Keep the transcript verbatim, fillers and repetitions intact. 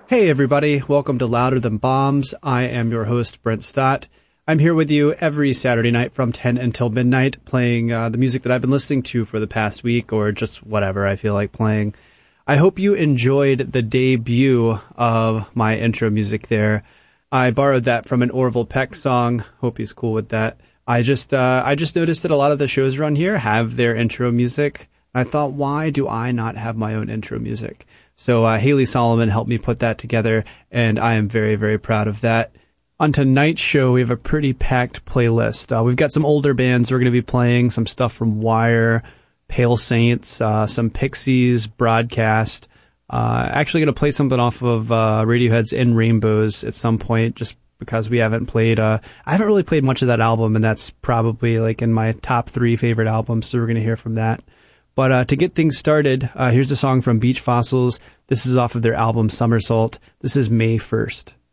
Hey everybody, welcome to Louder Than Bombs. I am your host, Brent Stott. I'm here with you every Saturday night from ten until midnight, playing uh, the music that I've been listening to for the past week, or just whatever I feel like playing. I hope you enjoyed the debut of my intro music there. I borrowed that from an Orville Peck song. Hope he's cool with that. I just uh, I just noticed that a lot of the shows around here have their intro music. I thought, why do I not have my own intro music? So uh, Haley Solomon helped me put that together, and I am very, very proud of that. On tonight's show, we have a pretty packed playlist. Uh, we've got some older bands we're going to be playing, some stuff from Wire, Pale Saints, uh, some Pixies, Broadcast. Uh, actually going to play something off of uh, Radiohead's In Rainbows at some point, just because we haven't played. Uh, I haven't really played much of that album, and that's probably like in my top three favorite albums, so we're going to hear from that. But uh, to get things started, uh, here's a song from Beach Fossils. This is off of their album Somersault. This is May first.